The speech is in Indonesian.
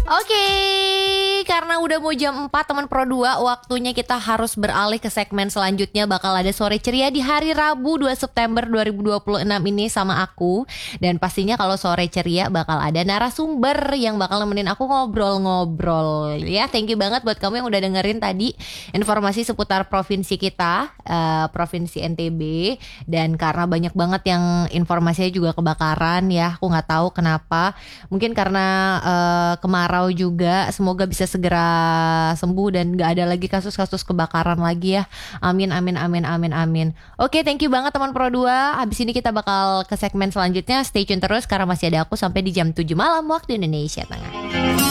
Oke, karena udah mau jam 4 teman Pro 2, waktunya kita harus beralih ke segmen selanjutnya. Bakal ada Sore Ceria di hari Rabu 2 September 2026 ini sama aku. Dan pastinya kalau Sore Ceria bakal ada narasumber yang bakal nemenin aku ngobrol-ngobrol. Ya, thank you banget buat kamu yang udah dengerin tadi informasi seputar provinsi kita, Provinsi NTB. Dan karena banyak banget yang informasinya juga kebakaran ya, aku gak tahu kenapa. Mungkin karena kemarau juga, semoga bisa segera sembuh dan gak ada lagi kasus-kasus kebakaran lagi ya. Amin, amin, amin, amin, amin. Oke, thank you banget teman Pro 2. Habis ini kita bakal ke segmen selanjutnya. Stay tune terus karena masih ada aku sampai di jam 7 malam waktu Indonesia Tengah.